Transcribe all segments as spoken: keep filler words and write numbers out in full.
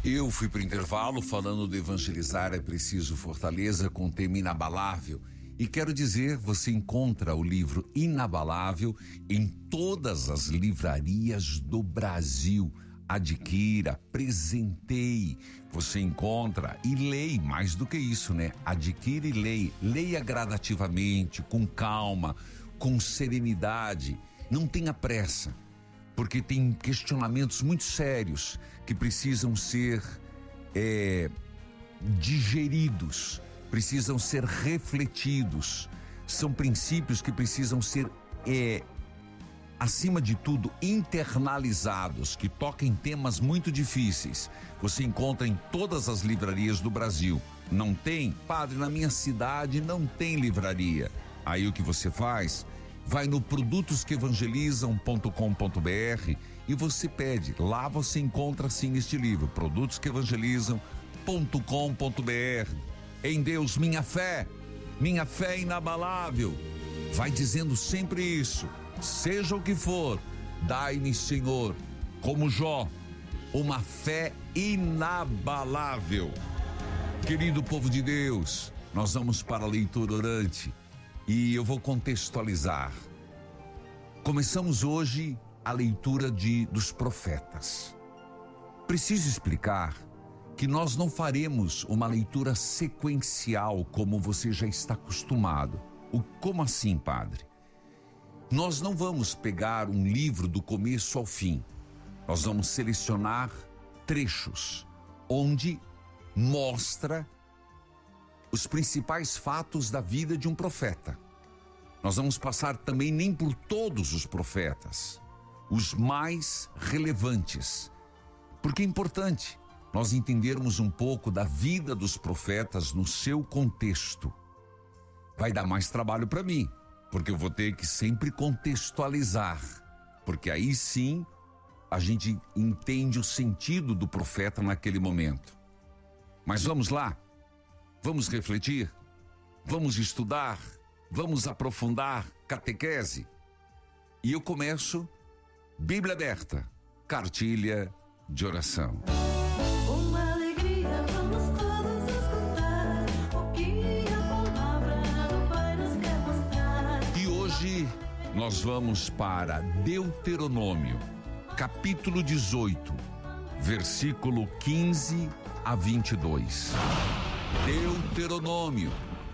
Eu fui para o intervalo falando do Evangelizar é Preciso Fortaleza com o tema Inabalável. E quero dizer, você encontra o livro Inabalável em todas as livrarias do Brasil. Adquira, presenteie. Você encontra e leia, mais do que isso, né? Adquira e leia. Leia gradativamente, com calma, com serenidade. Não tenha pressa, porque tem questionamentos muito sérios que precisam ser é, digeridos, precisam ser refletidos. São princípios que precisam ser, é, acima de tudo, internalizados, que toquem temas muito difíceis. Você encontra em todas as livrarias do Brasil. Não tem? Padre, na minha cidade não tem livraria. Aí o que você faz? Vai no produtos que evangelizam ponto com ponto b r e você pede. Lá você encontra sim este livro, produtos que evangelizam ponto com ponto b r. Em Deus, minha fé, minha fé inabalável. Vai dizendo sempre isso. Seja o que for, dai-me, Senhor, como Jó, uma fé inabalável. Querido povo de Deus, nós vamos para a leitura orante. E eu vou contextualizar. Começamos hoje a leitura de, dos profetas. Preciso explicar que nós não faremos uma leitura sequencial como você já está acostumado. O, como assim, padre? Nós não vamos pegar um livro do começo ao fim. Nós vamos selecionar trechos onde mostra os principais fatos da vida de um profeta. Nós vamos passar também nem por todos os profetas, os mais relevantes, porque é importante nós entendermos um pouco da vida dos profetas no seu contexto. Vai dar mais trabalho para mim, porque eu vou ter que sempre contextualizar, porque aí sim a gente entende o sentido do profeta naquele momento. Mas vamos lá? Vamos refletir, vamos estudar, vamos aprofundar catequese. E eu começo, Bíblia aberta, cartilha de oração. Uma alegria, vamos todos escutar o que a palavra do Pai nos quer mostrar. E hoje nós vamos para Deuteronômio, capítulo dezoito, versículo quinze a vinte e dois. Deuteronômio,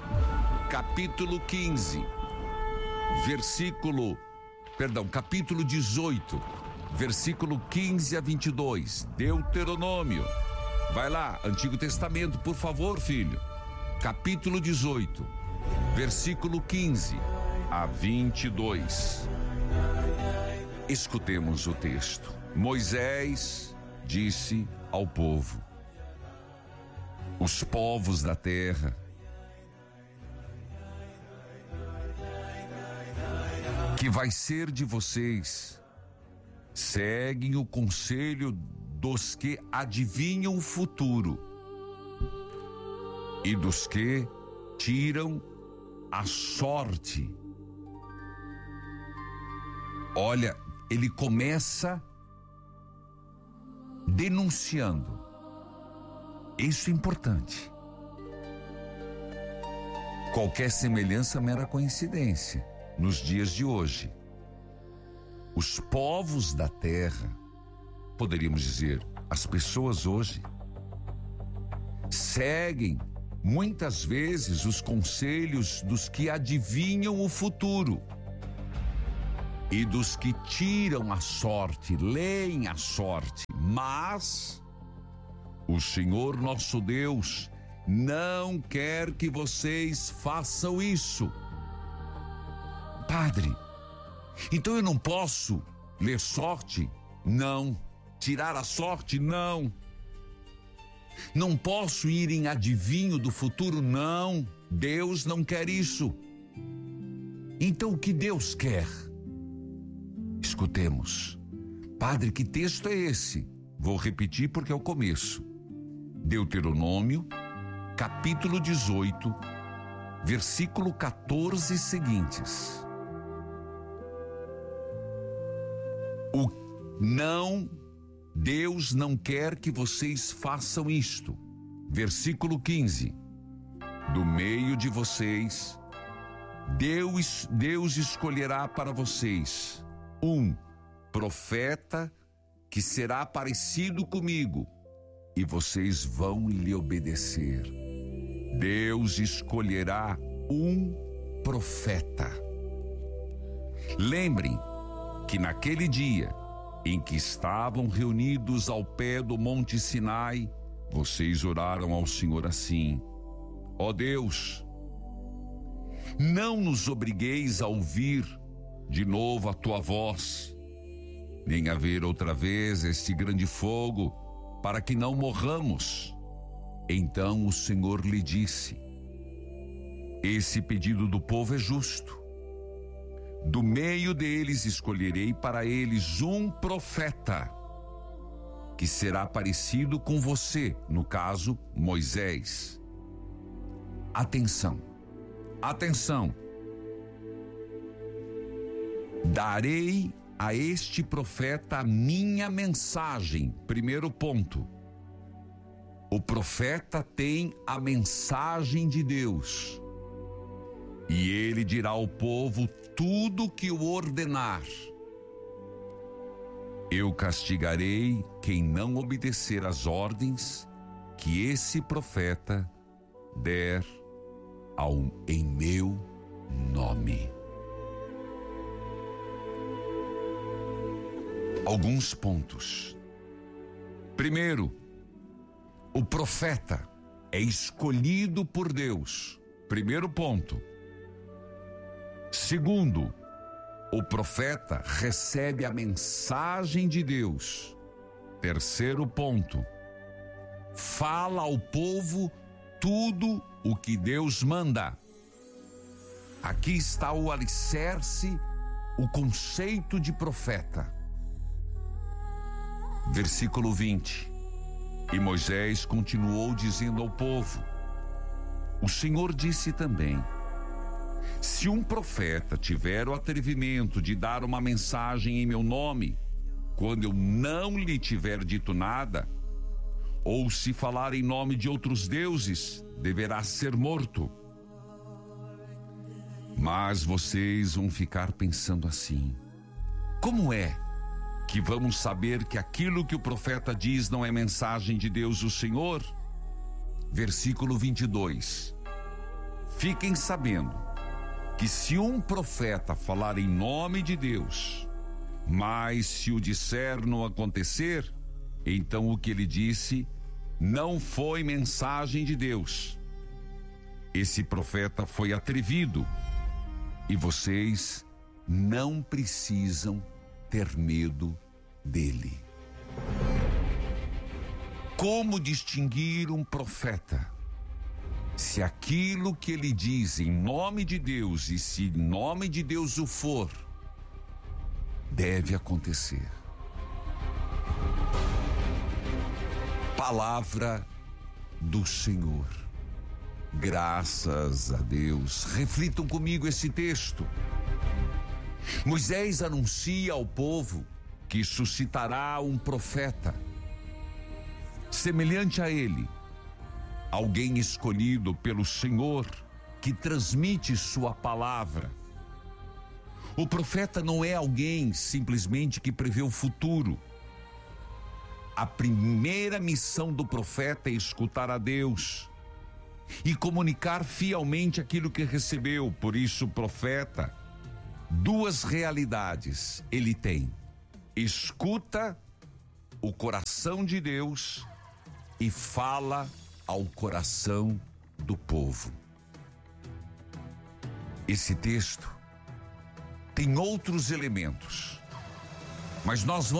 capítulo quinze, versículo, perdão, capítulo dezoito, versículo quinze a vinte e dois. Deuteronômio, vai lá, Antigo Testamento, por favor, filho. Capítulo dezoito, versículo quinze a vinte e dois. Escutemos o texto. Moisés disse ao povo: os povos da terra que vai ser de vocês seguem o conselho dos que adivinham o futuro e dos que tiram a sorte. Olha, ele começa denunciando. Isso é importante. Qualquer semelhança é mera coincidência. Nos dias de hoje, os povos da terra, poderíamos dizer, as pessoas hoje, seguem muitas vezes os conselhos dos que adivinham o futuro e dos que tiram a sorte, leem a sorte, mas o Senhor nosso Deus não quer que vocês façam isso. Padre, então eu não posso ler sorte? Não. Tirar a sorte? Não. Não posso ir em adivinho do futuro? Não. Deus não quer isso. Então o que Deus quer? Escutemos. Padre, que texto é esse? Vou repetir porque é o começo. Deuteronômio, capítulo dezoito, versículo quatorze seguintes. O não Deus não quer que vocês façam isto. Versículo quinze. Do meio de vocês, Deus, Deus escolherá para vocês um profeta que será parecido comigo, e vocês vão lhe obedecer. Deus escolherá um profeta. Lembrem que naquele dia em que estavam reunidos ao pé do Monte Sinai, vocês oraram ao Senhor assim: ó Deus, não nos obrigueis a ouvir de novo a tua voz, nem a ver outra vez este grande fogo, para que não morramos. Então o Senhor lhe disse: esse pedido do povo é justo. Do meio deles escolherei para eles um profeta, que será parecido com você, no caso, Moisés. Atenção, atenção. Darei a este profeta a minha mensagem. Primeiro ponto. O profeta tem a mensagem de Deus. E ele dirá ao povo tudo o que o ordenar. Eu castigarei quem não obedecer às ordens que esse profeta der ao, em meu nome. Alguns pontos. Primeiro, o profeta é escolhido por Deus. Primeiro ponto. Segundo, o profeta recebe a mensagem de Deus. Terceiro ponto, fala ao povo tudo o que Deus manda. Aqui está o alicerce, o conceito de profeta. Versículo vinte. E Moisés continuou dizendo ao povo: o Senhor disse também: se um profeta tiver o atrevimento de dar uma mensagem em meu nome, quando eu não lhe tiver dito nada, ou se falar em nome de outros deuses, deverá ser morto. Mas vocês vão ficar pensando assim: como é que vamos saber que aquilo que o profeta diz não é mensagem de Deus o Senhor? Versículo vinte e dois. Fiquem sabendo que se um profeta falar em nome de Deus, mas se o disser não acontecer, então o que ele disse não foi mensagem de Deus. Esse profeta foi atrevido e vocês não precisam ter medo dele. Como distinguir um profeta? Se aquilo que ele diz em nome de Deus, e se em nome de Deus o for, deve acontecer. Palavra do Senhor. Graças a Deus. Reflitam comigo esse texto. Moisés anuncia ao povo que suscitará um profeta semelhante a ele, alguém escolhido pelo Senhor que transmite sua palavra. O profeta não é alguém simplesmente que prevê o futuro. A primeira missão do profeta é escutar a Deus e comunicar fielmente aquilo que recebeu. Por isso, o profeta, duas realidades ele tem: escuta o coração de Deus e fala ao coração do povo. Esse texto tem outros elementos, mas nós vamos